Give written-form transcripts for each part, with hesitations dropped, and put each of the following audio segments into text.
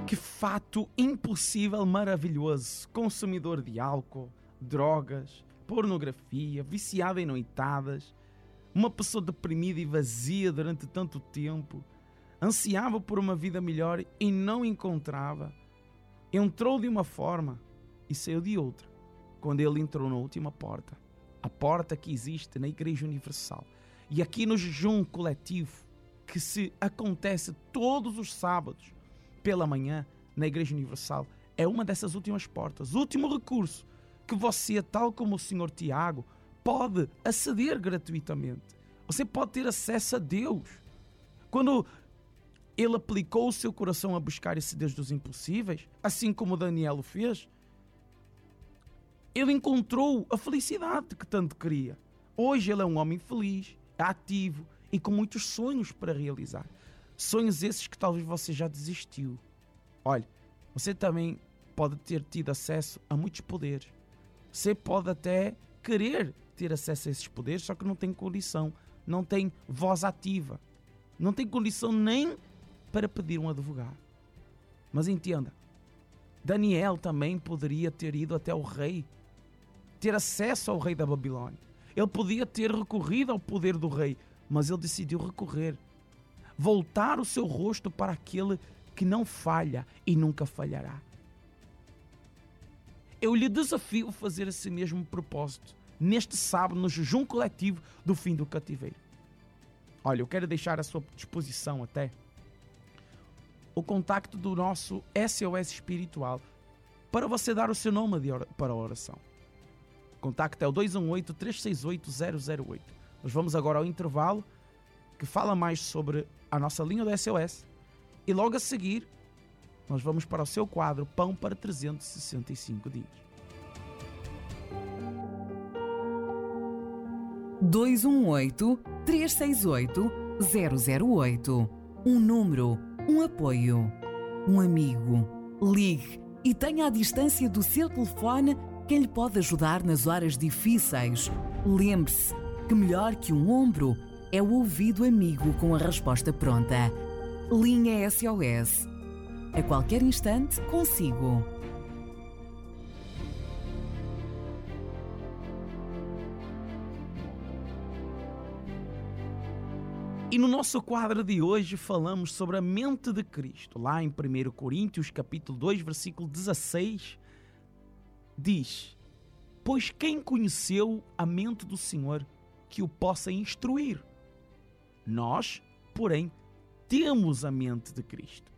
Que fato impossível, maravilhoso. Consumidor de álcool, drogas, pornografia, viciado em noitadas, uma pessoa deprimida e vazia durante tanto tempo, ansiava por uma vida melhor e não encontrava. Entrou de uma forma e saiu de outra, quando ele entrou na última porta. A porta que existe na Igreja Universal. E aqui no jejum coletivo, que se acontece todos os sábados, pela manhã, na Igreja Universal, é uma dessas últimas portas, o último recurso que você, tal como o Sr. Tiago, pode aceder gratuitamente. Você pode ter acesso a Deus. Quando ele aplicou o seu coração a buscar esse Deus dos impossíveis, assim como Daniel o fez, ele encontrou a felicidade que tanto queria. Hoje ele é um homem feliz, ativo e com muitos sonhos para realizar. Sonhos esses que talvez você já desistiu. Olha, você também pode ter tido acesso a muitos poderes. Você pode até querer ter acesso a esses poderes, só que não tem condição, não tem voz ativa, não tem condição nem para pedir um advogado. Mas entenda, Daniel também poderia ter ido até o rei, ter acesso ao rei da Babilônia. Ele podia ter recorrido ao poder do rei, mas ele decidiu recorrer, voltar o seu rosto para aquele que não falha e nunca falhará. Eu lhe desafio a fazer esse mesmo propósito neste sábado, no jejum coletivo do fim do cativeiro. Olha, eu quero deixar à sua disposição até o contacto do nosso SOS espiritual para você dar o seu nome para a oração. O contacto é o 218-368-008. Nós vamos agora ao intervalo que fala mais sobre a nossa linha do SOS e logo a seguir nós vamos para o seu quadro Pão para 365 dias. 218-368-008. Um número, um apoio, um amigo. Ligue e tenha à distância do seu telefone quem lhe pode ajudar nas horas difíceis. Lembre-se que melhor que um ombro é o ouvido amigo com a resposta pronta. Linha SOS. A qualquer instante, consigo. E no nosso quadro de hoje falamos sobre a mente de Cristo. Lá em 1 Coríntios, capítulo 2, versículo 16, diz: Pois quem conheceu a mente do Senhor que o possa instruir? Nós, porém, temos a mente de Cristo.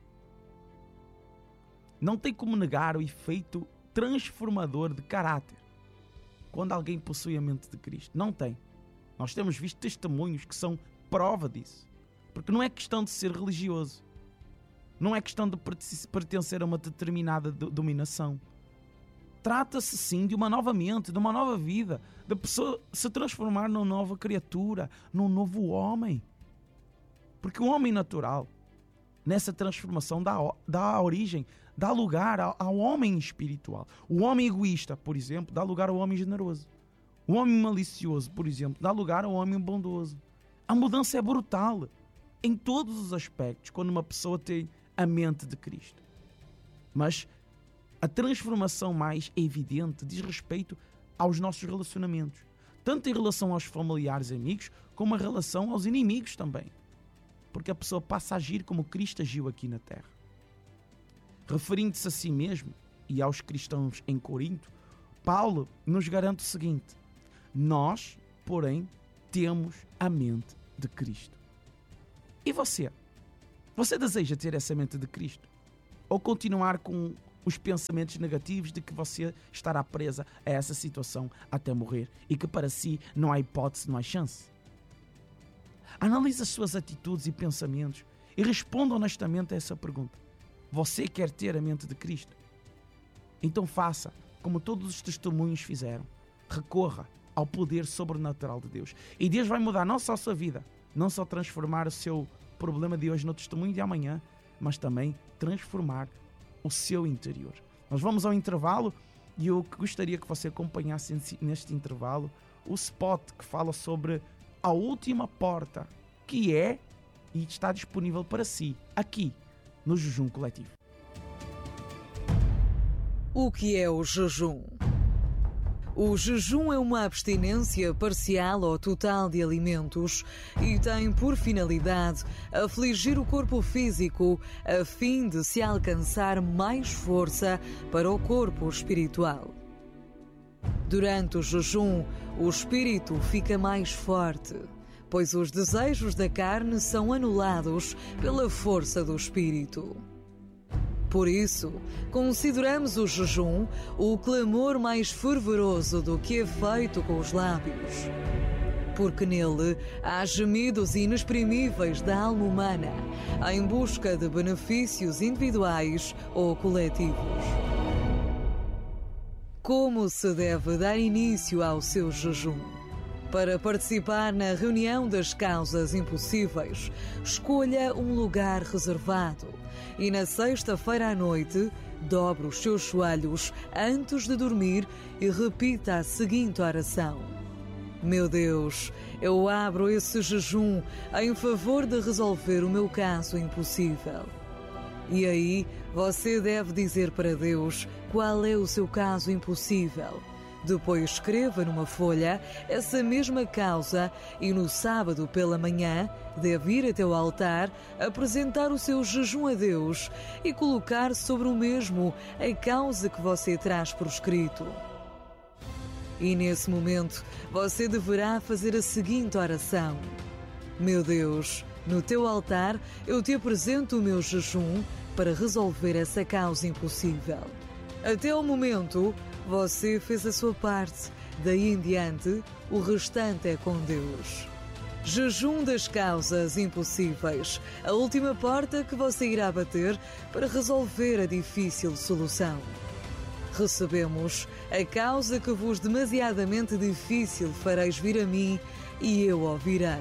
Não tem como negar o efeito transformador de caráter quando alguém possui a mente de Cristo. Não tem. Nós temos visto testemunhos que são prova disso. Porque não é questão de ser religioso. Não é questão de pertencer a uma determinada dominação. Trata-se sim de uma nova mente, de uma nova vida, da pessoa se transformar numa nova criatura, num novo homem. Porque o homem natural, nessa transformação, dá origem, dá lugar ao homem espiritual. O homem egoísta, por exemplo, dá lugar ao homem generoso. O homem malicioso, por exemplo, dá lugar ao homem bondoso. A mudança é brutal em todos os aspectos quando uma pessoa tem a mente de Cristo. Mas a transformação mais evidente diz respeito aos nossos relacionamentos, tanto em relação aos familiares e amigos, como em relação aos inimigos também. Porque a pessoa passa a agir como Cristo agiu aqui na terra. Referindo-se a si mesmo e aos cristãos em Corinto, Paulo nos garante o seguinte: nós, porém, temos a mente de Cristo. E você? Você deseja ter essa mente de Cristo? Ou continuar com os pensamentos negativos de que você estará presa a essa situação até morrer e que para si não há hipótese, não há chance? Analise as suas atitudes e pensamentos e responda honestamente a essa pergunta. Você quer ter a mente de Cristo? Então faça como todos os testemunhos fizeram. Recorra ao poder sobrenatural de Deus. E Deus vai mudar não só a sua vida, não só transformar o seu problema de hoje no testemunho de amanhã, mas também transformar o seu interior. Nós vamos ao intervalo e eu gostaria que você acompanhasse neste intervalo o spot que fala sobre a última porta, que é e está disponível para si, aqui no Jejum Coletivo. O que é o jejum? O jejum é uma abstinência parcial ou total de alimentos e tem por finalidade afligir o corpo físico a fim de se alcançar mais força para o corpo espiritual. Durante o jejum, o espírito fica mais forte, pois os desejos da carne são anulados pela força do espírito. Por isso, consideramos o jejum o clamor mais fervoroso do que é feito com os lábios. Porque nele há gemidos inexprimíveis da alma humana, em busca de benefícios individuais ou coletivos. Como se deve dar início ao seu jejum? Para participar na reunião das causas impossíveis, escolha um lugar reservado e na sexta-feira à noite, dobre os seus joelhos antes de dormir e repita a seguinte oração: Meu Deus, eu abro esse jejum em favor de resolver o meu caso impossível. E aí, você deve dizer para Deus qual é o seu caso impossível. Depois escreva numa folha essa mesma causa e no sábado pela manhã deve ir até o altar, apresentar o seu jejum a Deus e colocar sobre o mesmo a causa que você traz por escrito. E nesse momento você deverá fazer a seguinte oração: Meu Deus, no teu altar eu te apresento o meu jejum para resolver essa causa impossível. Até o momento, você fez a sua parte, daí em diante, o restante é com Deus. Jejum das causas impossíveis, a última porta que você irá bater para resolver a difícil solução. Recebemos a causa que vos demasiadamente difícil fareis vir a mim e eu ouvirei.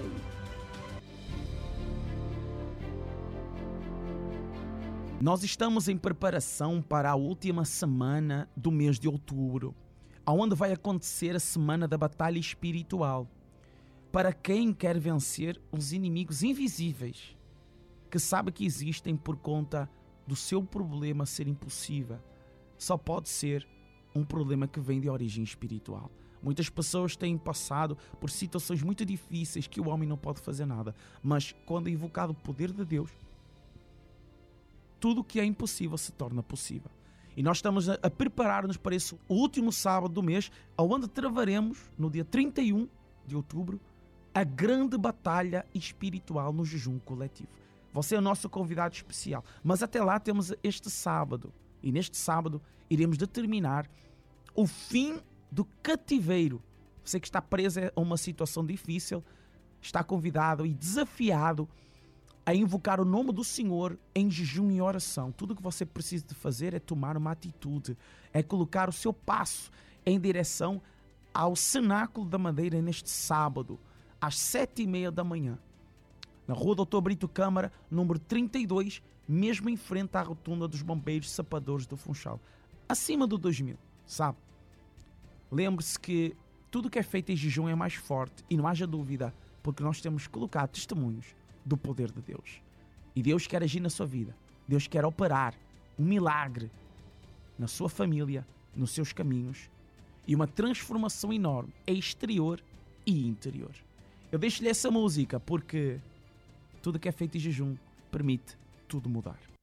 Nós estamos em preparação para a última semana do mês de outubro, onde vai acontecer a Semana da Batalha Espiritual. Para quem quer vencer os inimigos invisíveis, que sabe que existem por conta do seu problema ser impossível, só pode ser um problema que vem de origem espiritual. Muitas pessoas têm passado por situações muito difíceis que o homem não pode fazer nada, mas quando é invocado o poder de Deus, tudo o que é impossível se torna possível. E nós estamos a preparar-nos para esse último sábado do mês, onde travaremos, no dia 31 de outubro, a grande batalha espiritual no jejum coletivo. Você é o nosso convidado especial. Mas até lá temos este sábado. E neste sábado iremos determinar o fim do cativeiro. Você que está preso a uma situação difícil, está convidado e desafiado a invocar o nome do Senhor em jejum e oração. Tudo o que você precisa de fazer é tomar uma atitude, é colocar o seu passo em direção ao Cenáculo da Madeira neste sábado, às 7h30 da manhã, na Rua Dr. Brito Câmara, número 32, mesmo em frente à rotunda dos Bombeiros Sapadores do Funchal, acima do 2000, sabe? Lembre-se que tudo que é feito em jejum é mais forte, e não haja dúvida, porque nós temos colocado testemunhos do poder de Deus. E Deus quer agir na sua vida. Deus quer operar um milagre na sua família, nos seus caminhos, e uma transformação enorme, exterior e interior. Eu deixo-lhe essa música porque tudo que é feito em jejum permite tudo mudar.